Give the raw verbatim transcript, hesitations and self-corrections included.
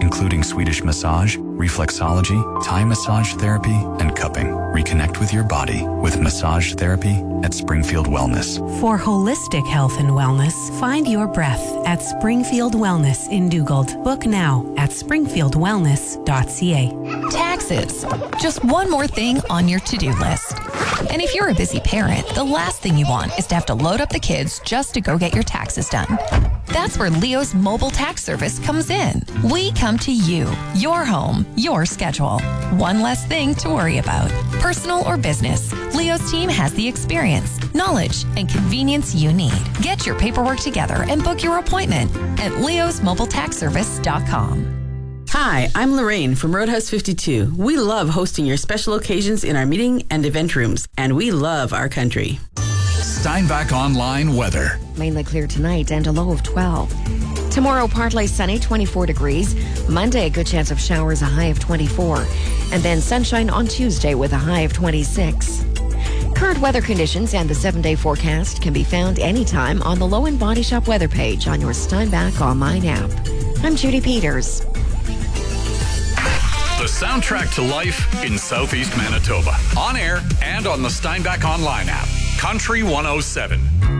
including Swedish massage, reflexology, Thai massage therapy, and cupping. Reconnect with your body with massage therapy at Springfield Wellness. For holistic health and wellness, find your breath at Springfield Wellness in Dugald. Book now at springfield wellness dot c a. Taxes. Just one more thing on your to-do list. And if you're a busy parent, the last thing you want is to have to load up the kids just to go get your taxes done. That's where Leo's mobile tax service comes in. We come to you, your home, your schedule. One less thing to worry about. Personal or business, Leo's team has the experience, knowledge, and convenience you need. Get your paperwork together and book your appointment at leos mobile tax service dot com. Hi, I'm Lorraine from Roadhouse fifty-two. We love hosting your special occasions in our meeting and event rooms, and we love our country. Steinbach Online weather. Mainly clear tonight and a low of twelve. Tomorrow, partly sunny, twenty-four degrees. Monday, a good chance of showers, a high of twenty-four. And then sunshine on Tuesday with a high of twenty-six. Current weather conditions and the seven-day forecast can be found anytime on the Low End Body Shop weather page on your Steinbach Online app. I'm Judy Peters. The soundtrack to life in Southeast Manitoba. On air and on the Steinbach Online app. Country one oh seven.